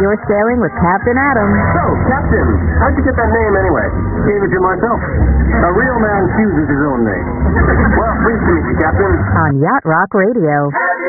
You're sailing with Captain Adam. So, Captain, how'd you get that name anyway? Gave it to myself. A real man chooses his own name. Well, pleased to meet you, Captain. On Yacht Rock Radio.